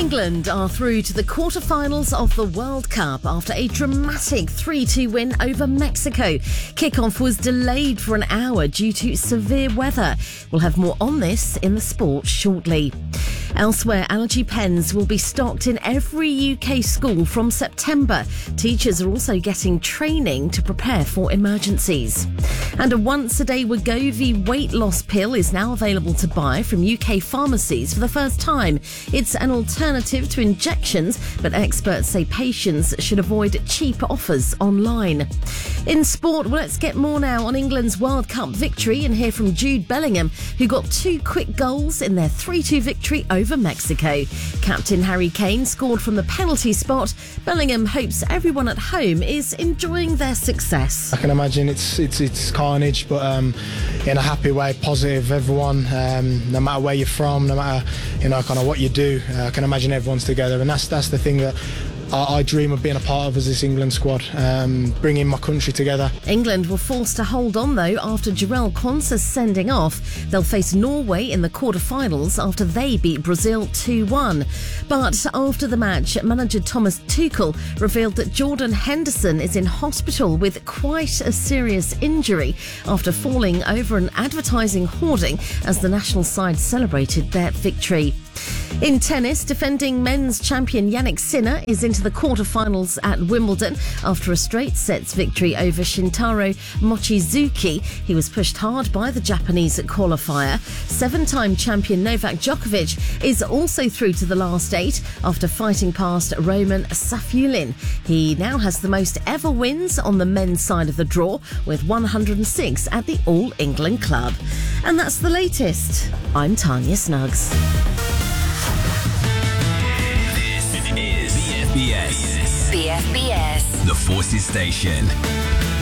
England are through to the quarter-finals of the World Cup after a dramatic 3-2 win over Mexico. Kickoff was delayed for an hour due to severe weather. We'll have more on this in the sport shortly. Elsewhere, allergy pens will be stocked in every UK school from September. Teachers are also getting training to prepare for emergencies. And a once-a-day Wegovy weight loss pill is now available to buy from UK pharmacies for the first time. It's an alternative to injections, but experts say patients should avoid cheap offers online. In sport, well, let's get more now on England's World Cup victory and hear from Jude Bellingham, who got 2 quick goals in their 3-2 victory over Mexico. Captain Harry Kane scored from the penalty spot. Bellingham hopes everyone at home is enjoying their success. I can imagine it's carnage, but in a happy way, positive. Everyone, no matter where you're from, no matter kind of what you do, I can imagine everyone's together, and that's the thing that I dream of being a part of as this England squad, bringing my country together. England were forced to hold on though after Jarell Quansah's sending off. They'll face Norway in the quarter-finals after they beat Brazil 2-1. But after the match, manager Thomas Tuchel revealed that Jordan Henderson is in hospital with quite a serious injury after falling over an advertising hoarding as the national side celebrated their victory. In tennis, defending men's champion Jannik Sinner is into the quarter-finals at Wimbledon after a straight sets victory over Shintaro Mochizuki. He was pushed hard by the Japanese qualifier. 7-time champion Novak Djokovic is also through to the last 8 after fighting past Roman Safulin. He now has the most ever wins on the men's side of the draw, with 106 at the All England Club. And that's the latest. I'm Tanya Snuggs. BFBS. The Forces Station.